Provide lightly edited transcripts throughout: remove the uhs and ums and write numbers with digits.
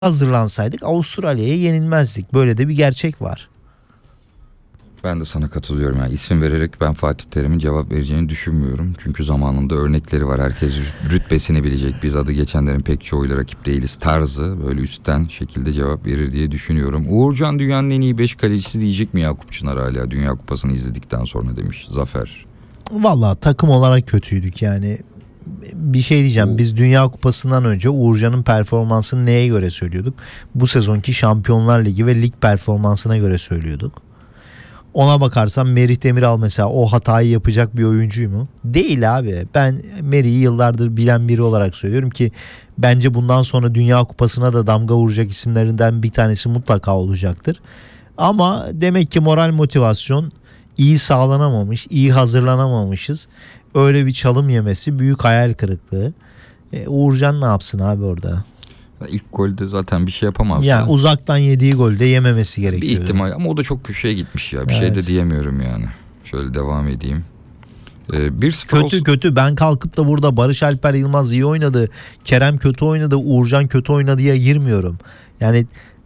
hazırlansaydık Avustralya'ya yenilmezdik. Böyle de bir gerçek var. Ben de sana katılıyorum. Yani isim vererek ben Fatih Terim'in cevap vereceğini düşünmüyorum. Çünkü zamanında örnekleri var. Herkes rütbesini bilecek. Biz adı geçenlerin pek çoğuyla rakip değiliz tarzı böyle üstten şekilde cevap verir diye düşünüyorum. Uğurcan dünyanın en iyi 5 kalecisi diyecek mi Yakup Çınar hala Dünya Kupası'nı izledikten sonra demiş Zafer. Vallahi takım olarak kötüydük yani. Bir şey diyeceğim. Biz Dünya Kupası'ndan önce Uğurcan'ın performansını neye göre söylüyorduk? Bu sezonki Şampiyonlar Ligi ve lig performansına göre söylüyorduk. Ona bakarsan Merih Demiral mesela o hatayı yapacak bir oyuncu mu? Değil abi. Ben Merih'i yıllardır bilen biri olarak söylüyorum ki bence bundan sonra Dünya Kupası'na da damga vuracak isimlerinden bir tanesi mutlaka olacaktır. Ama demek ki moral motivasyon iyi sağlanamamış, iyi hazırlanamamışız. Öyle bir çalım yemesi büyük hayal kırıklığı. Uğurcan ne yapsın abi orada? İlk golde zaten bir şey yapamazdı. Yani uzaktan yediği golde yememesi gerekiyor. Bir ihtimal ama o da çok köşeye gitmiş ya. Bir şey de diyemiyorum yani. Şöyle devam edeyim. 1-0 kötü. Ben kalkıp da burada Barış Alper Yılmaz iyi oynadı, Kerem kötü oynadı, Uğurcan kötü oynadı diye girmiyorum. Yani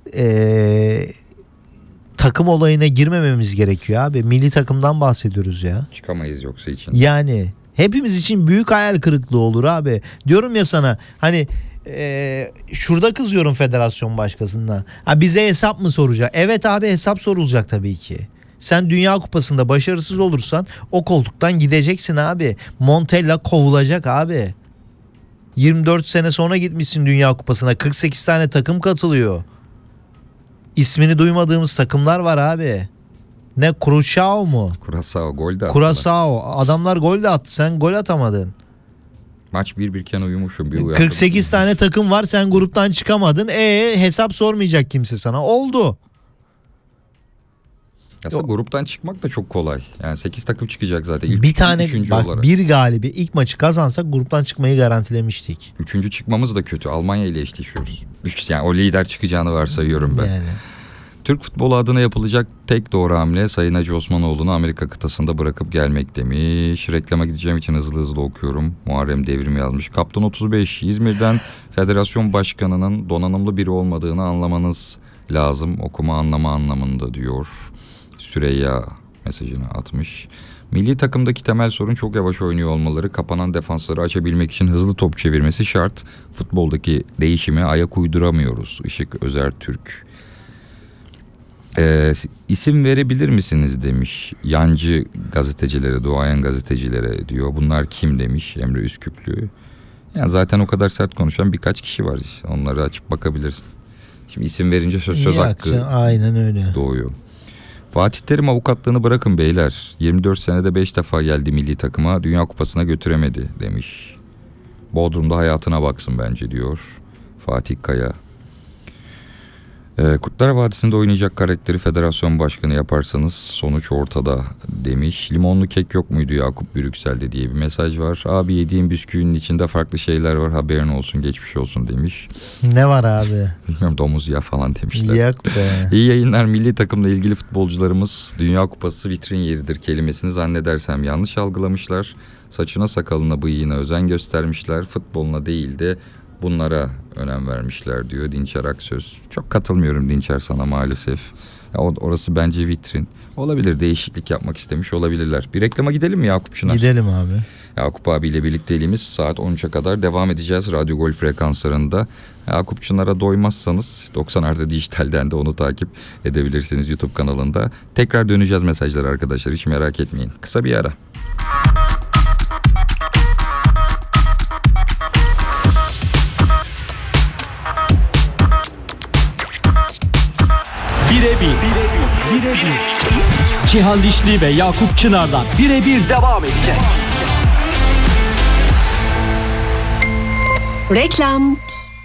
takım olayına girmememiz gerekiyor abi. Milli takımdan bahsediyoruz ya. Çıkamayız yoksa için. Yani hepimiz için büyük hayal kırıklığı olur abi. Diyorum ya sana hani şurada kızıyorum federasyon başkanına. Ha, bize hesap mı soracak? Evet abi, hesap sorulacak tabii ki. Sen Dünya Kupası'nda başarısız olursan o koltuktan gideceksin abi. Montella kovulacak abi. 24 sene sonra gitmişsin Dünya Kupası'na. 48 tane takım katılıyor. İsmini duymadığımız takımlar var abi. Ne Curaçao mu? Curaçao gol de attı. Curaçao. Adamlar gol de attı. Sen gol atamadın. Maç 1-1 iken uyumuşum. 48 tane takım var, sen gruptan çıkamadın. Hesap sormayacak kimse sana. Oldu. Aslında gruptan çıkmak da çok kolay. Yani 8 takım çıkacak zaten. İlk bir tane bak olarak. Bir galibi ilk maçı kazansak gruptan çıkmayı garantilemiştik. 3. çıkmamız da kötü. Almanya ile eşleşiyoruz. Yani o lider çıkacağını varsayıyorum ben. Yani. Türk futbolu adına yapılacak tek doğru hamle Sayın Hacı Osmanoğlu'nu Amerika kıtasında bırakıp gelmek demiş. Reklama gideceğim için hızlı okuyorum. Muharrem Devrim yazmış. Kaptan 35 İzmir'den federasyon başkanının donanımlı biri olmadığını anlamanız lazım. Okuma anlama anlamında diyor. Süreyya mesajını atmış. Milli takımdaki temel sorun çok yavaş oynuyor olmaları. Kapanan defansları açabilmek için hızlı top çevirmesi şart. Futboldaki değişime ayak uyduramıyoruz. Işık Özertürk. İsim verebilir misiniz demiş yancı gazetecilere, duayen gazetecilere diyor. Bunlar kim demiş Emre Üsküplü. Yani zaten o kadar sert konuşan birkaç kişi var. İşte. Onları açıp bakabilirsin. Şimdi isim verince söz hakkı aynen öyle doğuyor. Fatih Terim avukatlığını bırakın beyler. 24 senede 5 defa geldi milli takıma. Dünya Kupası'na götüremedi demiş. Bodrum'da hayatına baksın bence diyor Fatih Kaya. Kurtlar Vadisi'nde oynayacak karakteri federasyon başkanı yaparsanız sonuç ortada demiş. Limonlu kek yok muydu Yakup Brüksel'de diye bir mesaj var. Abi yediğim bisküvinin içinde farklı şeyler var, haberin olsun, geçmiş olsun demiş. Ne var abi? Bilmiyorum, domuz ya falan demişler. Yok be. İyi yayınlar. Milli takımla ilgili futbolcularımız Dünya Kupası vitrin yeridir kelimesini zannedersem yanlış algılamışlar. Saçına sakalına bıyığına özen göstermişler. Futboluna değil de bunlara önem vermişler diyor Dinçer Aksöz. Çok katılmıyorum Dinçer sana maalesef. Ya orası bence vitrin. Olabilir, değişiklik yapmak istemiş olabilirler. Bir reklama gidelim mi Yakup Çınar? Gidelim abi. Yakup abiyle birlikteliğimiz saat 13'e kadar devam edeceğiz Radyo Gol frekanslarında. Yakup Çınar'a doymazsanız 90 Artı Dijital'den de onu takip edebilirsiniz YouTube kanalında. Tekrar döneceğiz mesajlar arkadaşlar, hiç merak etmeyin. Kısa bir ara. Birebir. Cihan Dişli ve Yakup Çınar'dan birebir devam edecek. Reklam.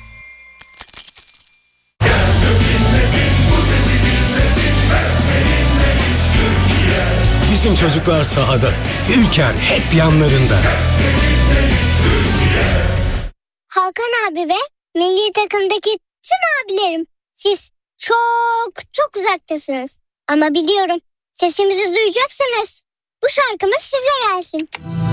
Bizim çocuklar sahada, Ülker hep yanlarında. Hakan abi ve milli takımdaki tüm abilerim, siz çok uzaktasınız. Ama biliyorum, sesimizi duyacaksınız. Bu şarkımız size gelsin.